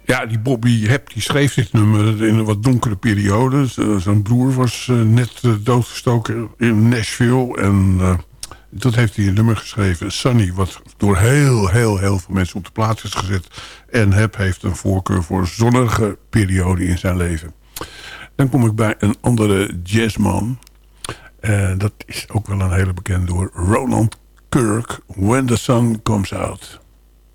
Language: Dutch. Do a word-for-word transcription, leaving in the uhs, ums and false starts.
Ja, die Bobby Hebb die schreef dit nummer in een wat donkere periode. Zijn broer was uh, net uh, doodgestoken in Nashville. En uh, dat heeft hij een nummer geschreven. Sunny, wat door heel, heel, heel veel mensen op de plaats is gezet. En Hebb heeft een voorkeur voor een zonnige periode in zijn leven. Dan kom ik bij een andere jazzman. Uh, dat is ook wel een hele bekende door Roland Kirk. When the Sun Comes Out.